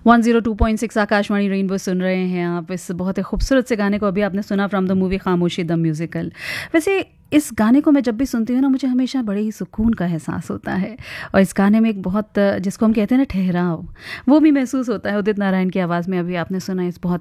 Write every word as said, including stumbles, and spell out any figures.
One zero two point six Akashvani rainbow सुन रहे हैं आप। इस बहुत ही खूबसूरत से गाने को अभी आपने सुना फ्रॉम द मूवी खामोशी द म्यूज़िकल। वैसे इस गाने को मैं जब भी सुनती हूँ ना, मुझे हमेशा बड़े ही सुकून का एहसास होता है। और इस गाने में एक बहुत, जिसको हम कहते हैं ना ठहराव, वो भी महसूस होता है। उदित नारायण की आवाज़ में अभी आपने सुना इस बहुत